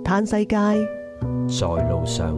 嘆世界在路上。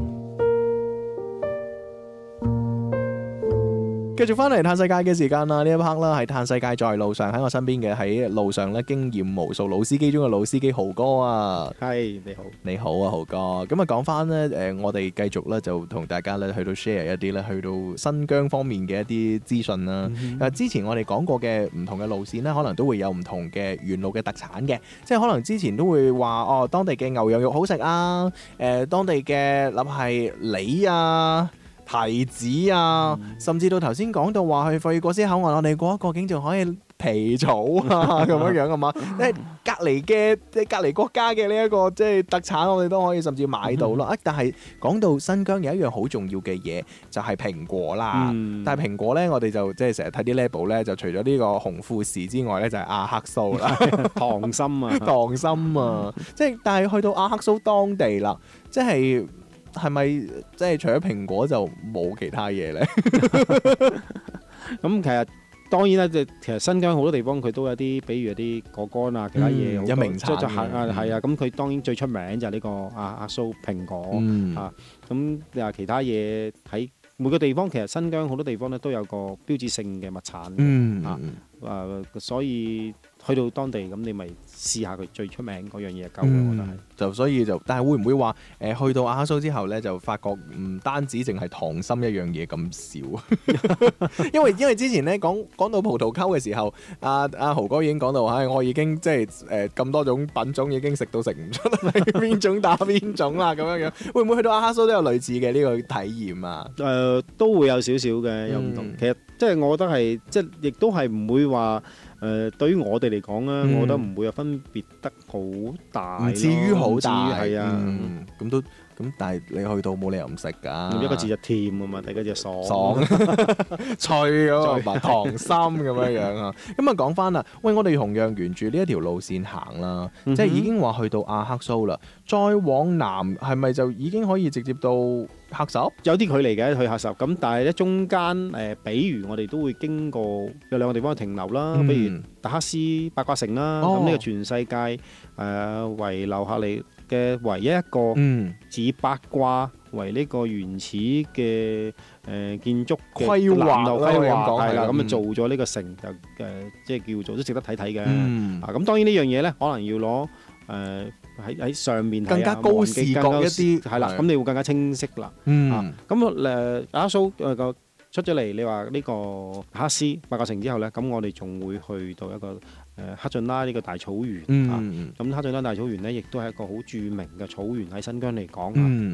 繼續翻嚟嘆世界嘅時間啦，呢一 part 啦係嘆世界在路上，喺我身邊嘅喺路上咧經驗無數老司機中嘅老司機豪哥啊， 係你好， 你好啊豪哥，咁啊講翻咧我哋繼續咧就同大家咧去到 share 一啲咧去到新疆方面嘅一啲資訊啦。之前我哋講過嘅唔同嘅路線咧，可能都會有唔同嘅沿路嘅特產嘅，即係可能之前都會話哦，當地嘅牛羊肉好食啊，當地嘅例如係梨啊、提子啊，甚至到頭先講到話去費爾果斯口岸，我哋過一個境就可以皮草啊咁樣樣啊嘛，隔離國家嘅呢一個即係特產，我哋都可以甚至買到咯。但係講到新疆有一樣好重要嘅嘢，就係蘋果啦。但係蘋果咧，我哋就即係成日睇啲 label 咧，就除咗呢個紅富士之外咧，就係阿克蘇啦， 糖心啊， 糖心啊，即係但係去到阿克蘇當地啦，即係。係咪即係除咗蘋果就冇其他嘢咧？ 咁其實當然啦，其實新疆好多地方佢都有啲，比如有啲果乾啊，其他嘢有名產係啊。咁佢當然最出名就係呢個阿蘇蘋果啊。咁你話其他嘢喺每個地方，其實新疆好多地方咧都有個標誌性嘅物產所以去到當地咁，你咪試下佢最出名嗰樣嘢夠嘅，我覺得係。 就所以就，但係會唔會話去到阿克蘇之後咧，就發覺唔單止淨係糖心一樣嘢咁少，因為之前咧講到葡萄溝嘅時候，阿豪哥已經講到，我已經即係咁多種品種已經食到食唔出邊種打邊種啦咁樣樣，會唔會去到阿克蘇都有類似嘅呢個體驗啊？ 都會有少少嘅有唔同，其實即係我覺得係即係亦都係唔會話。對於我哋嚟講啊，我覺得唔會有分別得好大， 唔至於好大， 係啊， 咁但係你去到冇理由唔食㗎。 一個字就甜啊嘛，第二個字爽脆嗰個糖心咁樣樣啊。咁啊講翻啦，喂，我哋同樣沿住呢一條路線行啦，即係已經話去到阿克蘇啦，再往南係咪就已經可以直接到喀什？ 有啲距離嘅去喀什，咁但係咧中間比如我哋都會經過有兩個地方停留啦，比如達克斯八卦城啦，咁呢個全世界遺留下嚟嘅唯一一個以八卦為呢個原始嘅建築規劃係啦，咁啊做咗呢個城就即係叫做都值得睇睇嘅。咁當然呢樣嘢咧，可能要攞喺上面更加高視覺一啲， 係啦，咁你會更加清晰啦。咁阿蘇個出咗嚟，你話呢個哈斯八卦城之後咧，咁我哋仲會去到一個克俊拉呢個大草原咁克俊拉大草原咧，亦都係一個好著名嘅草原喺新疆嚟講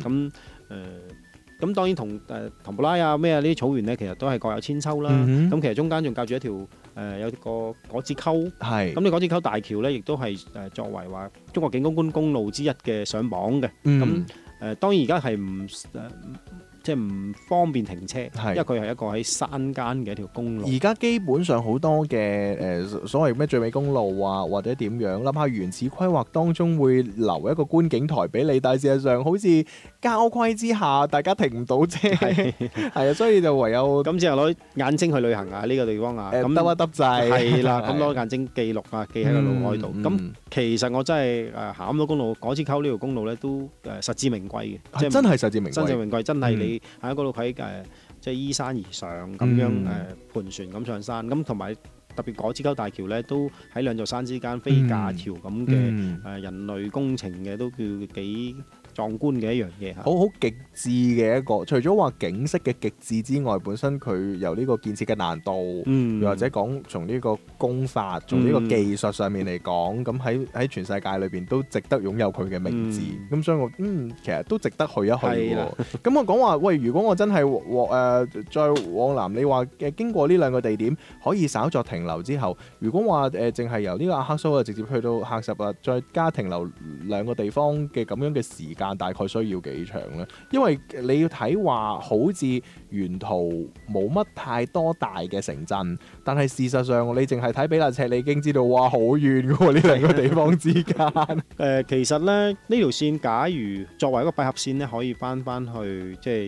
咁當然同唐布拉啊咩啊呢啲草原咧，其實都係各有千秋啦。咁其實中間仲隔住一條有個果子溝，咁呢果子溝大橋咧，亦都係作為話中國境公關公路之一嘅上榜嘅。咁當然而家係即係唔方便停車，因為佢係一個喺山間嘅一條公路。 而家基本上好多嘅所謂咩最美公路啊，或者點樣，諗下原始規劃當中會留一個觀景台俾你，但係事實上好似郊區之下，大家停唔到車，係啊，所以就唯有咁之後攞眼睛去旅行啊，呢個地方啊，咁得一得滯， 係啦，咁攞眼睛記錄啊，記喺個腦海度。咁其實我真係行咁多公路，果子溝呢條公路咧都實至名歸嘅，即係真係實至名歸， 真至名歸，真係你喺嗰度喺即係依山而上咁樣盤旋咁上山，咁同埋特別果子溝大橋咧，都喺兩座山之間飛架橋咁嘅人類工程嘅，都叫幾壯觀嘅一樣嘢嚇， 好極致嘅一個。除咗話景色嘅極致之外，本身佢由呢個建設嘅難度，又或者講從呢個工法、從呢個技術上面嚟講，咁喺全世界裏邊都值得擁有佢嘅名字。咁所以我其實都值得去一去。咁我講話喂，如果我真係再往南，你話經過呢兩個地點可以稍作停留之後，如果話淨係由呢個阿克蘇直接去到喀什啊，再加停留兩個地方嘅咁樣嘅時間，大概需要幾長呢？因為你要睇話好似沿途冇乜太多大嘅城鎮，但係事實上你淨係睇比勒尺，你已經知道哇好遠嘅喎呢兩個地方之間。 其實咧呢條線，假如作為一個閉合線咧，可以翻去即係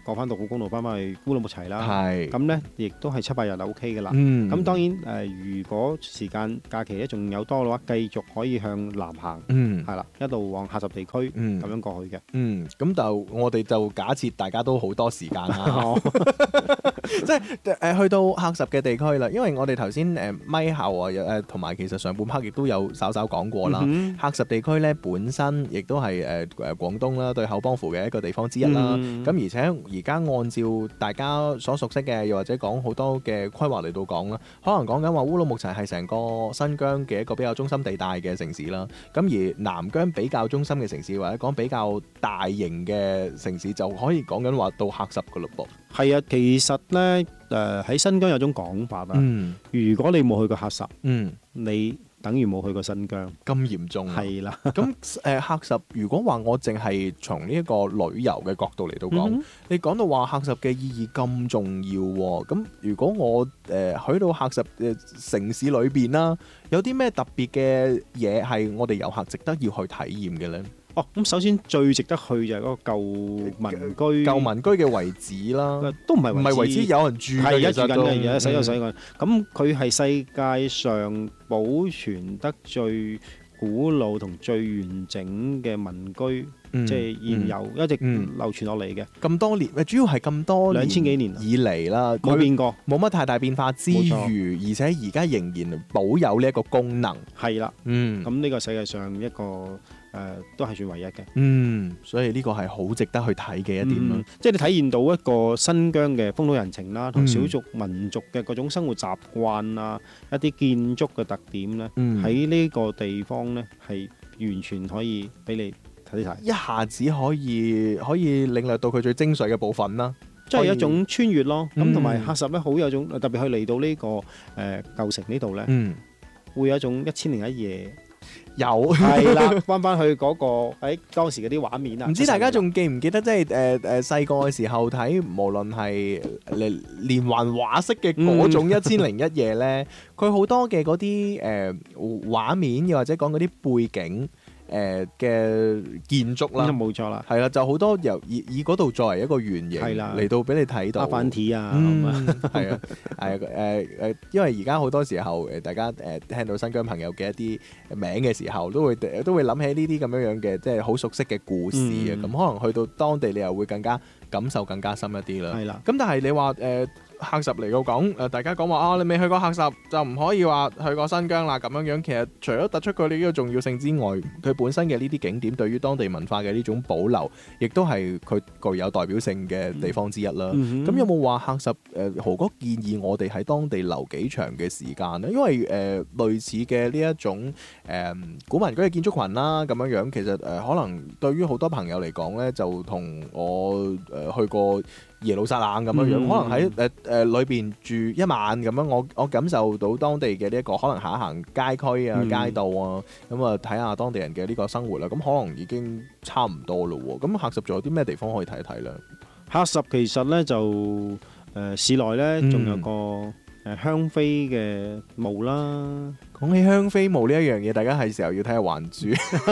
過翻獨庫公路翻去烏魯木齊啦。 係咁咧，亦都係7-8日就 OK 嘅啦。 嗯， 咁當然如果時間假期咧仲有多嘅話，繼續可以向南行，係啦，一路往喀什地區咁樣過去嘅。 咁就我哋就假設大家都好多時間啦，即係去到喀什嘅地區啦。因為我哋頭先咪後啊同埋其實上半 part 亦都有稍稍講過啦。喀什地區咧本身亦都係廣東啦對口幫扶嘅一個地方之一啦。咁而且而家按照大家所熟悉嘅，又或者講好多嘅規劃嚟到講啦，可能講緊話烏魯木齊係成個新疆嘅一個比較中心地帶嘅城市啦。咁而南疆比較中心嘅城市，或者講比較大型嘅城市，就可以講緊話到喀什噶嘞噃。 係啊，其實咧喺新疆有種講法啊。如果你冇去過喀什，你等於冇去過新疆。 咁嚴重啊？係啦。 咁喀什，如果話我淨係從呢一個旅遊嘅角度嚟到講，你講到話喀什嘅意義咁重要喎，咁如果我去到喀什城市裏邊啦，有啲咩特別嘅嘢係我哋遊客值得要去體驗嘅咧？ 咁首先最值得去就係嗰個舊民居嘅遺址啦， 都唔係遺址， 有人住嘅， 係而家住緊嘅，而家洗咗緊。咁佢係世界上保存得最古老同最完整嘅民居，即係現有一直流傳落嚟嘅。咁多年，主要係咁多 2000幾年以嚟啦， 冇變過， 冇乜太大變化之餘，而且而家仍然保有呢一個功能。 係啦，咁呢個世界上一個都係算唯一嘅。 所以呢個係好值得去睇嘅一點咯。 即係你體現到一個新疆嘅風土人情啦，同少數民族嘅嗰種生活習慣啊，一啲建築嘅特點咧，喺呢個地方咧係完全可以俾你睇睇， 一下子可以領略到佢最精髓嘅部分啦。 即係一種穿越咯。咁同埋喀什咧，好有種特別去嚟到呢個舊城呢度咧，會有一種1001夜。 有係啦，翻去嗰個喺當時嗰啲畫面啊， 唔知大家仲記唔記得，即係細個嘅時候睇，無論係連環畫式嘅嗰種1001夜咧，佢好多嘅嗰啲畫面，又或者講嗰啲背景嘅建築啦， 冇錯啦， 係啦，就好多以嗰度作為一個原型嚟到俾你睇到。 阿凡提啊， 係啊，係因為而家好多時候大家聽到新疆朋友嘅一啲名嘅時候，都會諗起呢啲咁樣嘅，即係好熟悉嘅故事啊。咁可能去到當地，你又會更加感受更加深一啲啦。係啦。咁但係你話喀什嚟到講，大家講話你未去過喀什就唔可以話去過新疆啦咁樣樣。其實除咗突出佢哋呢個重要性之外，佢本身嘅呢啲景點對於當地文化嘅呢種保留，亦都係佢具有代表性嘅地方之一啦。咁有冇話喀什豪哥建議我哋喺當地留幾長嘅時間呢？因為類似嘅呢一種古民居嘅建築群啦，咁樣樣其實可能對於好多朋友嚟講咧，就同我去過耶路撒冷咁樣樣，可能喺裏邊住一晚咁樣，我感受到當地嘅呢一個可能行一行街區啊、街道啊，咁啊睇下當地人嘅呢個生活啦，咁可能已經差唔多咯喎。咁喀什仲有啲咩地方可以睇一睇咧？ 喀什其實咧就市內咧仲有個香妃嘅墓啦。 講起香妃墓呢一樣嘢，大家係時候要睇下《還珠》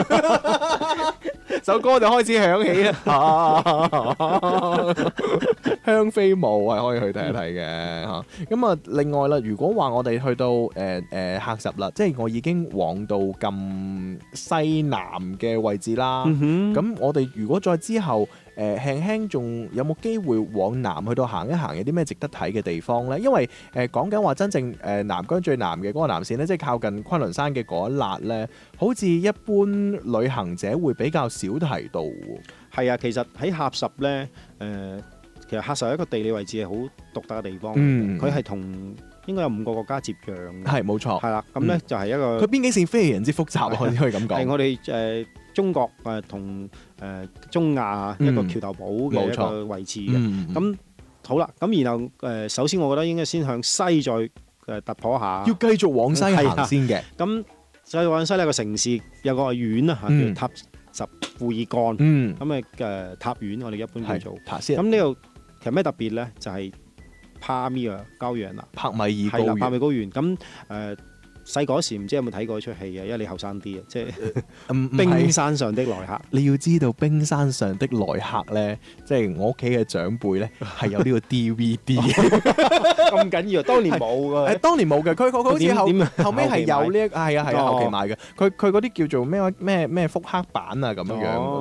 首歌就開始響起啦。香妃墓係可以去睇一睇嘅嚇。咁啊，另外啦，如果話我哋去到喀什啦，即係我已經往到咁西南嘅位置啦。咁我哋如果再之後輕輕仲有冇機會往南去到行一行，有啲咩值得睇嘅地方咧？因為講緊話真正南疆最南嘅嗰個南線咧，即係靠近昆侖山嘅嗰一笪咧，好似一般旅行者會比較少提到喎。 係啊，其實喺喀什咧，其實喀什係一個地理位置係好獨特嘅地方。佢係同應該有5個國家接壤嘅。係冇錯。係啦，咁咧就係一個佢邊境線非常之複雜，可以咁講。 係我哋中國同中亞一個橋頭堡嘅一個位置嘅。咁好啦，咁然後首先我覺得應該先向西再突破下， 要繼續往西行先嘅。 咁再往西呢個城市有個縣啊，叫塔什庫爾幹。咁塔縣我哋一般叫做。咁呢度其實咩特別咧？就係帕米爾高原啦， 帕米爾高原。 咁細個時唔知有冇睇過一出戲嘅，因為你後生啲啊，即係冰山上的來客。 你要知道冰山上的來客咧，即係我屋企嘅長輩咧係有呢個 DVD 咁緊要，當年冇㗎。 當年冇嘅，佢好似後尾係有呢係啊後期買嘅。佢嗰啲叫做咩復刻版啊咁樣樣，